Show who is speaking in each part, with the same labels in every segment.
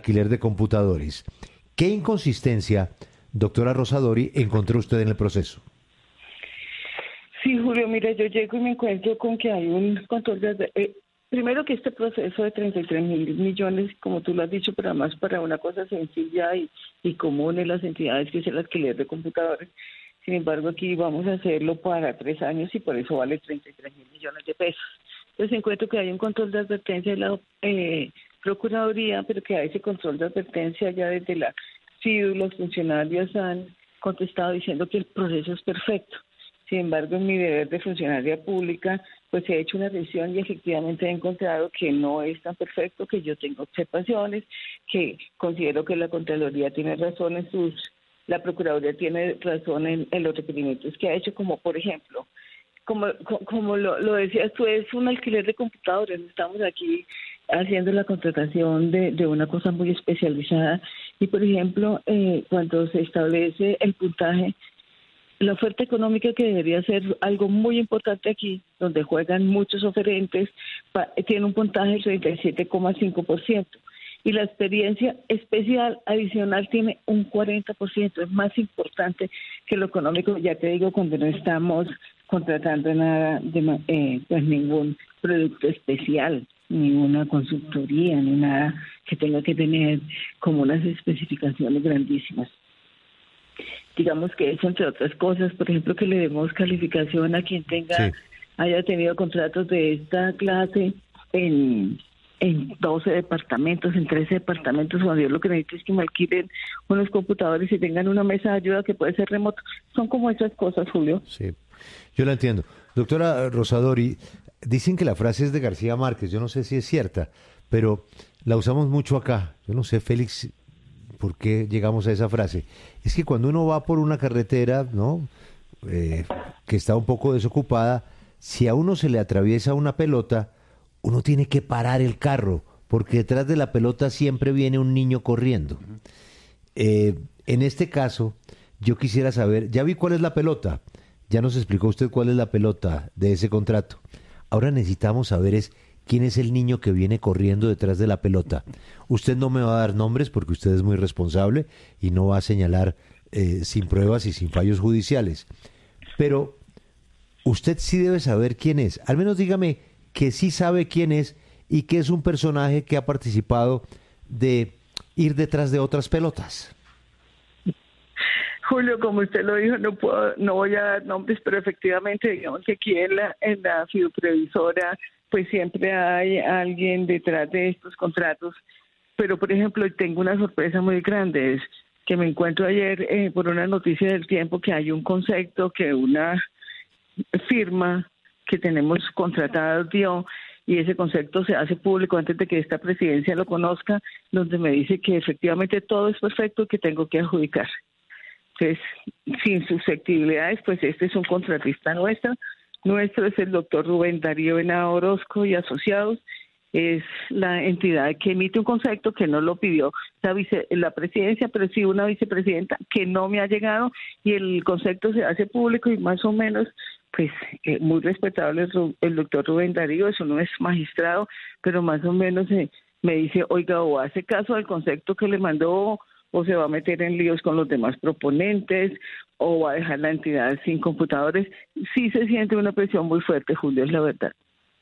Speaker 1: alquiler de computadores. ¿Qué inconsistencia, doctora Rosadori, encontró usted en el proceso?
Speaker 2: Sí, Julio, mira, yo llego y me encuentro con que hay un control de... primero que este proceso de 33.000 millones, como tú lo has dicho, pero además para una cosa sencilla y común en las entidades, que es el alquiler de computadores. Sin embargo, aquí vamos a hacerlo para 3 años y por eso vale 33.000 millones de pesos. Entonces encuentro que hay un control de advertencia de la Procuraduría, pero que a ese control de advertencia ya desde la FIDU los funcionarios han contestado diciendo que el proceso es perfecto. Sin embargo, en mi deber de funcionaria pública, pues he hecho una revisión y efectivamente he encontrado que no es tan perfecto, que yo tengo observaciones, que considero que la Contraloría tiene razón la Procuraduría tiene razón en los requerimientos que ha hecho, como por ejemplo, como lo decías tú, es un alquiler de computadores. Estamos aquí haciendo la contratación de una cosa muy especializada y, por ejemplo, cuando se establece el puntaje, la oferta económica, que debería ser algo muy importante aquí, donde juegan muchos oferentes, tiene un puntaje del 37,5%. Y la experiencia especial adicional tiene un 40%. Es más importante que lo económico, ya te digo, cuando no estamos contratando nada pues ningún producto especial, ninguna consultoría, ni nada que tenga que tener como unas especificaciones grandísimas. Digamos que eso, entre otras cosas, por ejemplo, que le demos calificación a quien haya tenido contratos de esta clase en 12 departamentos, en 13 departamentos, cuando yo lo que necesito es que me alquilen unos computadores y tengan una mesa de ayuda que puede ser remoto. Son como esas cosas, Julio.
Speaker 1: Sí, yo la entiendo. Doctora Rosadori, dicen que la frase es de García Márquez, yo no sé si es cierta, pero la usamos mucho acá. Yo no sé, Félix, ¿por qué llegamos a esa frase? Es que cuando uno va por una carretera, ¿no? Que está un poco desocupada, si a uno se le atraviesa una pelota, uno tiene que parar el carro, porque detrás de la pelota siempre viene un niño corriendo. En este caso, yo quisiera saber, ya vi cuál es la pelota, ya nos explicó usted cuál es la pelota de ese contrato. Ahora necesitamos saber quién es el niño que viene corriendo detrás de la pelota. Usted no me va a dar nombres porque usted es muy responsable y no va a señalar sin pruebas y sin fallos judiciales. Pero usted sí debe saber quién es. Al menos dígame que sí sabe quién es y que es un personaje que ha participado de ir detrás de otras pelotas.
Speaker 2: Julio, como usted lo dijo, no voy a dar nombres, pero efectivamente, digamos que aquí en la fiduprevisora, pues siempre hay alguien detrás de estos contratos. Pero, por ejemplo, tengo una sorpresa muy grande, es que me encuentro ayer por una noticia del Tiempo que hay un concepto que una firma que tenemos contratada dio, y ese concepto se hace público antes de que esta presidencia lo conozca, donde me dice que efectivamente todo es perfecto y que tengo que adjudicar. Entonces, sin susceptibilidades, pues este es un contratista nuestro es el doctor Rubén Darío Henao Orozco y Asociados. Es la entidad que emite un concepto que no lo pidió la presidencia, pero sí una vicepresidenta que no me ha llegado, y el concepto se hace público y más o menos, pues muy respetable el doctor Rubén Darío, eso no es magistrado, pero más o menos me dice, oiga, o hace caso al concepto que le mandó, o se va a meter en líos con los demás proponentes, o va a dejar la entidad sin computadores. Sí se siente una presión muy fuerte, Julio, es la verdad.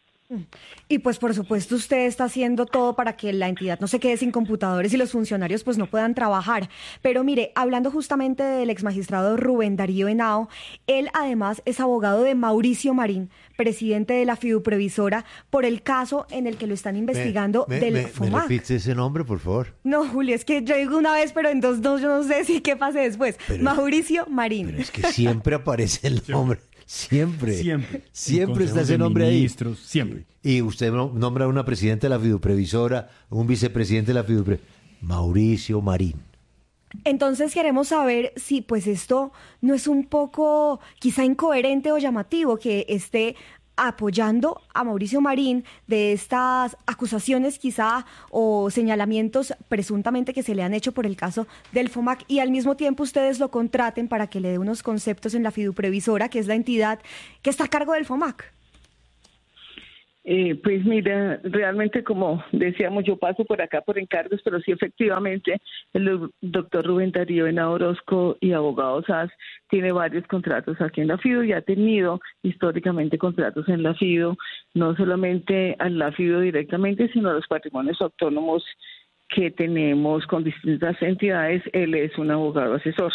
Speaker 3: Y pues por supuesto usted está haciendo todo para que la entidad no se quede sin computadores y los funcionarios pues no puedan trabajar. Pero mire, hablando justamente del exmagistrado Rubén Darío Henao, él además es abogado de Mauricio Marín, presidente de la fiduprevisora, por el caso en el que lo están investigando del FOMAC.
Speaker 1: ¿Me repite ese nombre, por favor?
Speaker 3: No, Julio, es que yo digo una vez, pero entonces yo no sé si qué pase después. Mauricio Marín.
Speaker 1: Pero es que siempre aparece el nombre. Siempre está ese nombre
Speaker 4: ministros, ahí. Siempre.
Speaker 1: Y usted nombra a una presidenta de la fiduprevisora, un vicepresidente de la fiduprevisora, Mauricio Marín.
Speaker 3: Entonces queremos saber si pues esto no es un poco quizá incoherente o llamativo que esté apoyando a Mauricio Marín de estas acusaciones quizá o señalamientos presuntamente que se le han hecho por el caso del FOMAC, y al mismo tiempo ustedes lo contraten para que le dé unos conceptos en la fiduprevisora, que es la entidad que está a cargo del FOMAC.
Speaker 2: Pues mira, realmente como decíamos, yo paso por acá por encargos, pero sí efectivamente el doctor Rubén Darío Henao Orozco y Abogados SAS tiene varios contratos aquí en la FIDO y ha tenido históricamente contratos en la FIDO, no solamente a la FIDO directamente, sino a los patrimonios autónomos que tenemos con distintas entidades. Él es un abogado asesor.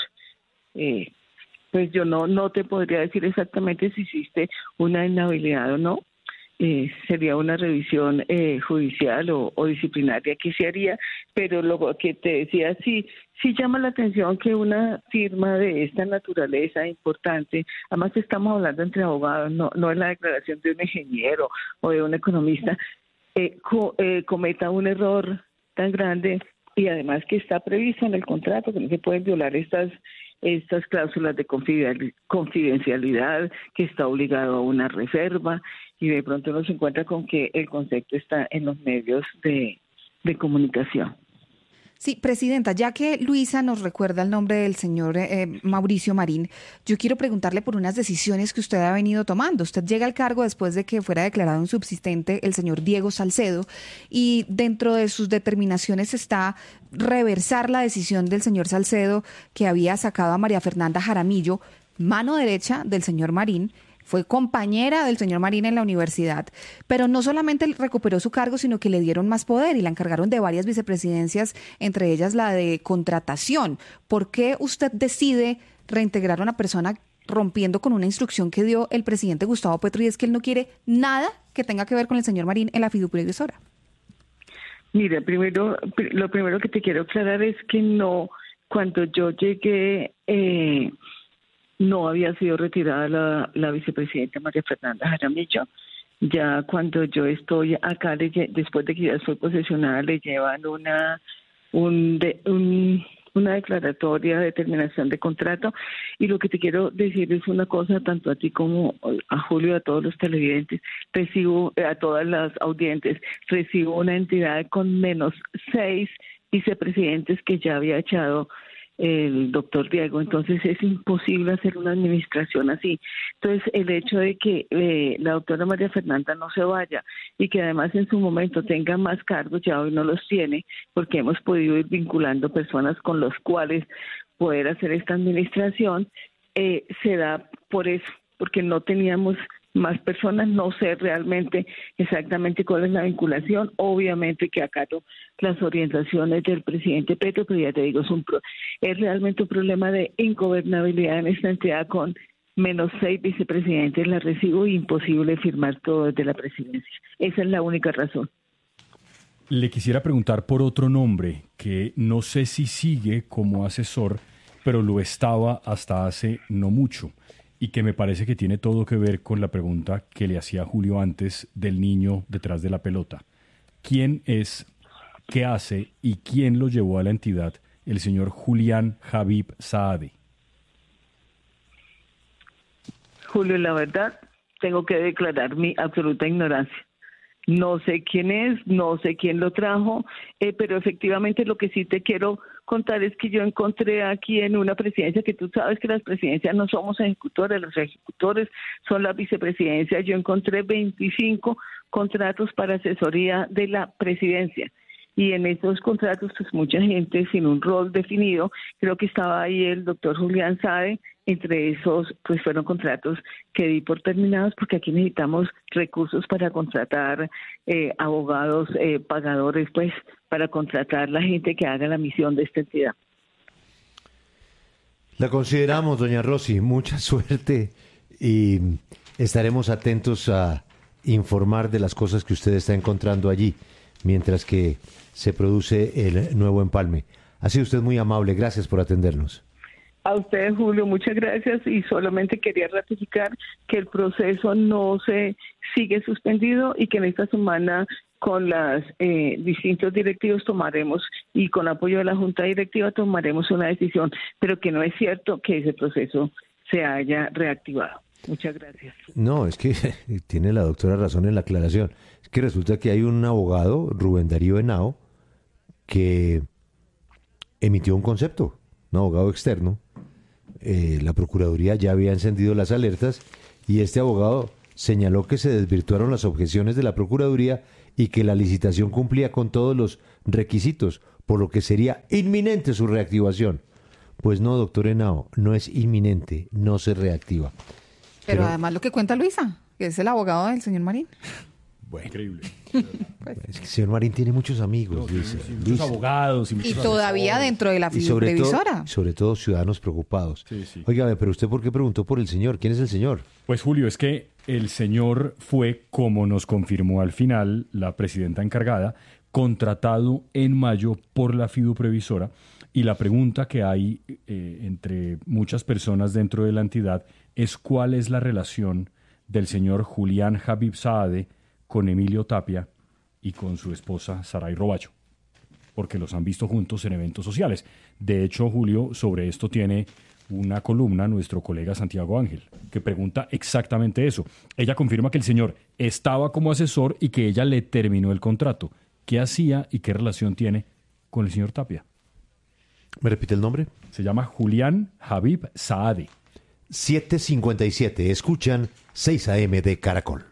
Speaker 2: Pues yo no te podría decir exactamente si existe una inhabilidad o no. Sería una revisión judicial o disciplinaria que se haría, pero lo que te decía, sí llama la atención que una firma de esta naturaleza importante, además estamos hablando entre abogados, no es la declaración de un ingeniero o de un economista, cometa un error tan grande y además que está previsto en el contrato que no se pueden violar estas cláusulas de confidencialidad, que está obligado a una reserva, y de pronto uno se encuentra con que el concepto está en los medios de comunicación.
Speaker 4: Sí, presidenta, ya que Luisa nos recuerda el nombre del señor Mauricio Marín, yo quiero preguntarle por unas decisiones que usted ha venido tomando. Usted llega al cargo después de que fuera declarado insubsistente el señor Diego Salcedo, y dentro de sus determinaciones está reversar la decisión del señor Salcedo, que había sacado a María Fernanda Jaramillo, mano derecha del señor Marín. Fue compañera del señor Marín en la universidad, pero no solamente recuperó su cargo, sino que le dieron más poder y la encargaron de varias vicepresidencias, entre ellas la de contratación. ¿Por qué usted decide reintegrar a una persona rompiendo con una instrucción que dio el presidente Gustavo Petro, y es que él no quiere nada que tenga que ver con el señor Marín en la fiduciaria?
Speaker 2: Mira, lo primero que te quiero aclarar es que cuando yo llegué, no había sido retirada la vicepresidenta María Fernanda Jaramillo. Ya cuando yo estoy acá, después de que ya fue posesionada, le llevan una declaratoria de terminación de contrato. Y lo que te quiero decir es una cosa, tanto a ti como a Julio, a todos los televidentes, a todas las audientes, recibo una entidad con -6 vicepresidentes que ya había echado el doctor Diego, entonces es imposible hacer una administración así. Entonces el hecho de que la doctora María Fernanda no se vaya y que además en su momento tenga más cargos, ya hoy no los tiene, porque hemos podido ir vinculando personas con los cuales poder hacer esta administración, se da por eso, porque no teníamos más personas. No sé realmente exactamente cuál es la vinculación, obviamente que acato las orientaciones del presidente Petro, pero ya te digo, es realmente un problema de ingobernabilidad en esta entidad con -6 vicepresidentes. La recibo imposible firmar todo desde la presidencia. Esa es la única razón.
Speaker 5: Le quisiera preguntar por otro nombre que no sé si sigue como asesor, pero lo estaba hasta hace no mucho, y que me parece que tiene todo que ver con la pregunta que le hacía Julio antes del niño detrás de la pelota. ¿Quién es, qué hace y quién lo llevó a la entidad el señor Julián Habib Saade?
Speaker 2: Julio, la verdad, tengo que declarar mi absoluta ignorancia. No sé quién es, no sé quién lo trajo, pero efectivamente lo que sí te quiero contar es que yo encontré aquí en una presidencia, que tú sabes que las presidencias no somos ejecutores, los ejecutores son la vicepresidencia. Yo encontré 25 contratos para asesoría de la presidencia. Y en esos contratos, pues mucha gente sin un rol definido. Creo que estaba ahí el doctor Julián Saade. Entre esos, pues fueron contratos que di por terminados, porque aquí necesitamos recursos para contratar abogados, pagadores, pues para contratar la gente que haga la misión de esta entidad.
Speaker 1: La consideramos, doña Rosy. Mucha suerte y estaremos atentos a informar de las cosas que usted está encontrando allí, mientras que se produce el nuevo empalme. Ha sido usted muy amable. Gracias por atendernos.
Speaker 2: A usted, Julio, muchas gracias, y solamente quería ratificar que el proceso no se sigue suspendido y que en esta semana con los distintos directivos tomaremos, y con apoyo de la Junta Directiva tomaremos una decisión, pero que no es cierto que ese proceso se haya reactivado. Muchas gracias.
Speaker 1: No, es que tiene la doctora razón en la aclaración. Es que resulta que hay un abogado, Rubén Darío Henao, que emitió un concepto, un abogado externo. La Procuraduría ya había encendido las alertas y este abogado señaló que se desvirtuaron las objeciones de la Procuraduría y que la licitación cumplía con todos los requisitos, por lo que sería inminente su reactivación. Pues no, doctor Henao, no es inminente, no se reactiva.
Speaker 4: Pero además lo que cuenta Luisa, que es el abogado del señor Marín.
Speaker 5: Bueno, increíble.
Speaker 1: Es que el señor Marín tiene muchos amigos, Luisa.
Speaker 5: Muchos abogados y muchos
Speaker 4: todavía dentro de la previsora.
Speaker 1: Sobre todo ciudadanos preocupados.
Speaker 5: Sí.
Speaker 1: Óigame, pero usted ¿por qué preguntó por el señor? ¿Quién es el señor?
Speaker 5: Pues Julio, es que el señor fue, como nos confirmó al final la presidenta encargada, contratado en mayo por la fiduprevisora, y la pregunta que hay entre muchas personas dentro de la entidad es cuál es la relación del señor Julián Habib Saade con Emilio Tapia y con su esposa Saray Robacho, porque los han visto juntos en eventos sociales. De hecho, Julio, sobre esto tiene una columna nuestro colega Santiago Ángel, que pregunta exactamente eso. Ella confirma que el señor estaba como asesor y que ella le terminó el contrato. ¿Qué hacía y qué relación tiene con el señor Tapia?
Speaker 1: ¿Me repite el nombre?
Speaker 5: Se llama Julián Habib Saade.
Speaker 1: 7:57. Escuchan 6 AM de Caracol.